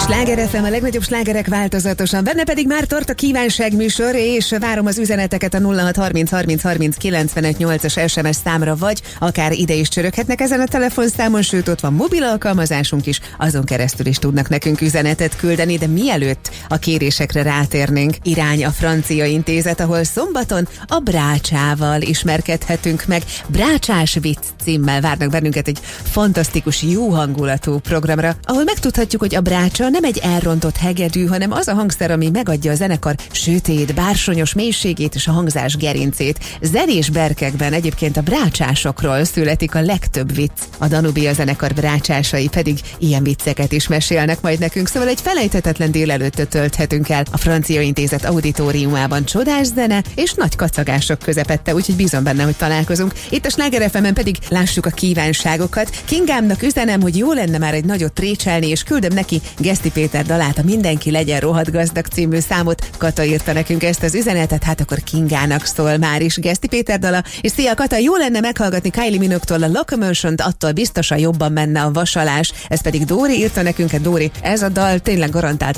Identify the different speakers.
Speaker 1: Sláger FM, a legnagyobb slágerek változatosan. Benne pedig már tart a kívánságműsor, és várom az üzeneteket a 0630303958-as SMS számra, vagy akár ide is csöröghetnek ezen a telefonszámon, sőt ott van mobil alkalmazásunk is, azon keresztül is tudnak nekünk üzenetet küldeni, de mielőtt a kérésekre rátérnénk, irány a Francia Intézet, ahol szombaton a brácsával ismerkedhetünk meg. Brácsás vicc címmel várnak bennünket egy fantasztikus, jó hangulatú programra, ahol megtudhatjuk, hogy a brácsa nem egy elrontott hegedű, hanem az a hangszer, ami megadja a zenekar sötét, bársonyos mélységét és a hangzás gerincét. Zenés berkekben egyébként a brácsásokról születik a legtöbb vicc. A Danubia zenekar brácsásai pedig ilyen vicceket is mesélnek majd nekünk, szóval egy felejthetetlen délelőttöt tölthetünk el a Francia Intézet auditoriumában. Csodás zene és nagy kacagások közepette, úgyhogy bízom benne, hogy találkozunk. Itt a Sláger FM-en pedig lássuk a kívánságokat. Kingámnak üzenem, hogy jó lenne már egy nagyot précselni, és küldöm neki Geszti Péter dalát, a Mindenki legyen rohadt gazdag című számot. Kata írta nekünk ezt az üzenetet, hát akkor Kingának szól már is Geszti Péter dala. És szia Kata, jó lenne meghallgatni Kylie Minogue-tól a Locomotion-t, attól biztosan jobban menne a vasalás. Ez pedig Dóri írta nekünk, Dóri, ez a dal tényleg garantált